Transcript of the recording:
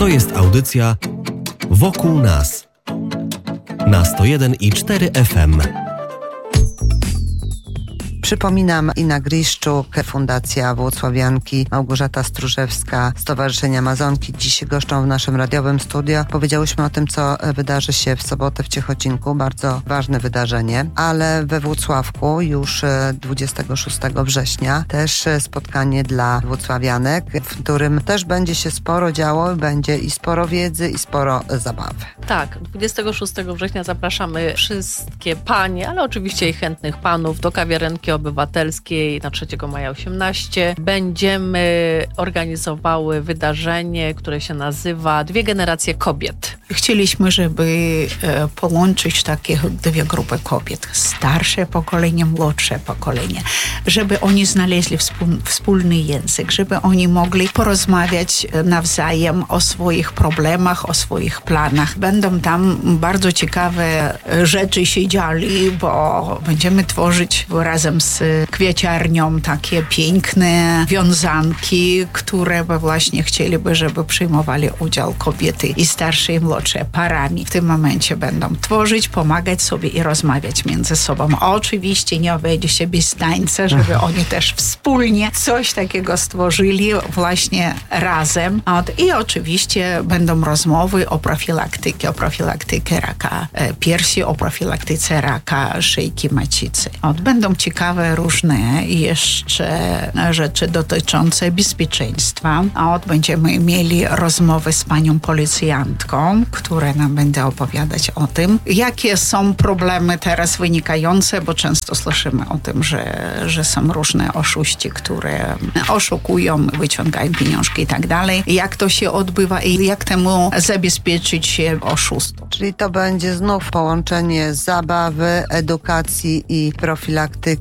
To jest audycja Wokół nas na 101,4 FM. Przypominam, Ina Griszczuk, Fundacja Włocławianki, Małgorzata Stróżewska, Stowarzyszenie Amazonki. Dziś goszczą w naszym radiowym studio. Powiedziałyśmy o tym, co wydarzy się w sobotę w Ciechocinku. Bardzo ważne wydarzenie, ale we Włocławku już 26 września też spotkanie dla włocławianek, w którym też będzie się sporo działo, będzie i sporo wiedzy, i sporo zabawy. Tak, 26 września zapraszamy wszystkie panie, ale oczywiście i chętnych panów do kawiarenki obywatelskiej na 3 maja 18. Będziemy organizowały wydarzenie, które się nazywa Dwie generacje kobiet. Chcieliśmy, żeby połączyć takie dwie grupy kobiet. Starsze pokolenie, młodsze pokolenie. Żeby oni znaleźli wspólny język, żeby oni mogli porozmawiać nawzajem o swoich problemach, o swoich planach. Będą tam bardzo ciekawe rzeczy się dziali, bo będziemy tworzyć razem z kwieciarnią takie piękne wiązanki, które właśnie chcieliby, żeby przyjmowali udział kobiety i starsze, i młodsze parami. W tym momencie będą tworzyć, pomagać sobie i rozmawiać między sobą. Oczywiście nie obejdzie się bez tańca, żeby oni też wspólnie coś takiego stworzyli właśnie razem. I oczywiście będą rozmowy o profilaktyce raka piersi, o profilaktyce raka szyjki macicy. Będą ciekawe różne jeszcze rzeczy dotyczące bezpieczeństwa. Będziemy mieli rozmowę z panią policjantką, która nam będzie opowiadać o tym, jakie są problemy teraz wynikające, bo często słyszymy o tym, że są różne oszuści, które oszukują, wyciągają pieniążki i tak dalej. Jak to się odbywa i jak temu zabezpieczyć się oszustów. Czyli to będzie znów połączenie zabawy, edukacji i profilaktyki